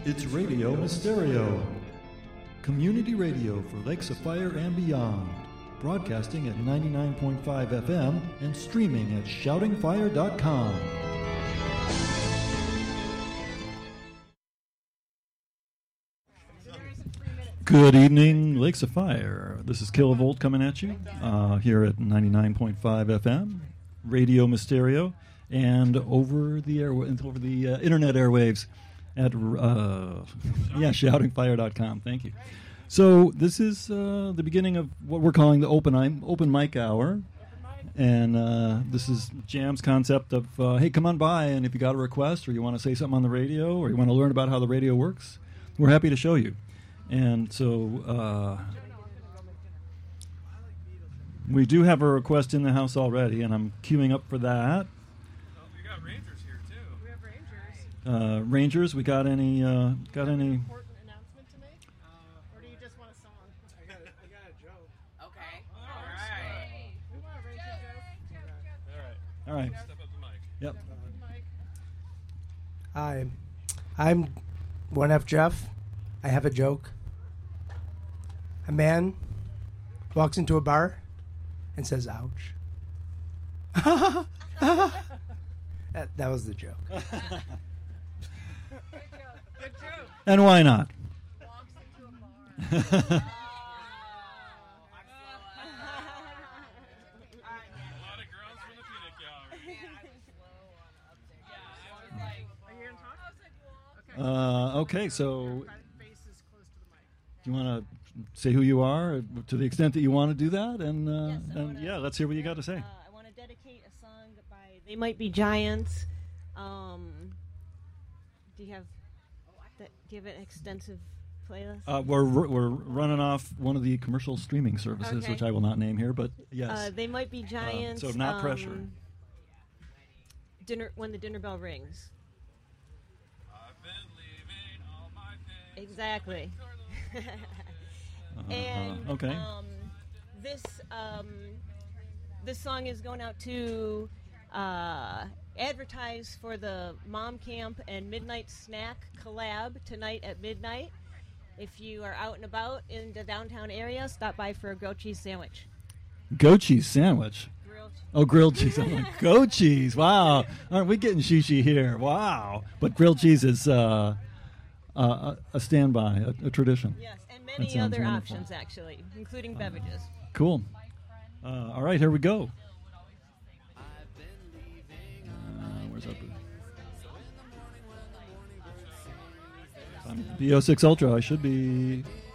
It's Radio Mysterio, community radio for Lakes of Fire and beyond, broadcasting at 99.5 FM and streaming at shoutingfire.com. Good evening, Lakes of Fire. This is Kilovolt coming at you here at 99.5 FM, Radio Mysterio, and over the internet airwaves at shoutingfire.com. Thank you. So this is the beginning of what we're calling the open mic hour, and this is Jam's concept of hey, come on by, and if you got a request or you want to say something on the radio or you want to learn about how the radio works, we're happy to show you. And so we do have a request in the house already, and I'm queuing up for that. We got Rangers here too. We have Rangers. Rangers, we got any? Important announcement to make, or do you just want a song? I got a joke. Okay. All right. We want a Ranger joke. All right. Step up the mic. Yep. Mike. Hi, I'm 1F Jeff. I have a joke. A man walks into a bar and says, ouch. that was the joke. Good joke. And why not? Walks into a bar. A lot of girls from the peanut gallery. Are you going to talk? Okay. Okay, so Face is close to the mic. do you want to say who you are to the extent that you want to do that? And, let's hear what you got to say. I want to dedicate a song by They Might Be Giants. Do you have an extensive playlist? We're running off one of the commercial streaming services, Okay. which I will not name here, but yes. They Might Be Giants. so not pressure. When the dinner bell rings. I've been leaving all my things. Exactly. And okay. This song is going out to advertise for the Mom Camp and Midnight Snack collab tonight at midnight. If you are out and about in the downtown area, stop by for a grilled cheese sandwich. Goat cheese sandwich. Grilled. Oh, grilled cheese. I'm like, goat cheese. Wow. Aren't we getting shishi here? Wow. But grilled cheese is a standby, a tradition. Yes, and That many sounds other wonderful. options, actually, including beverages. Cool. All right, here we go. Where's our booth? I'm BO6 Ultra. I should be